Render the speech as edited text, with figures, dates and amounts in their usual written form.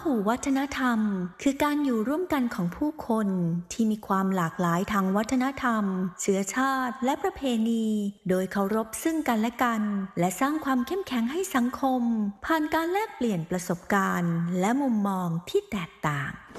หุวัฒนธรรมคือการอยู่ร่วมกันของผู้คนที่มีความหลากหลายทางวัฒนธรรมเชื้อชาติและประเพณีโดยเคารพซึ่งกันและกันและสร้างความเข้มแข็งให้สังคมผ่านการแลกเปลี่ยนประสบการณ์และมุมมองที่แตกต่าง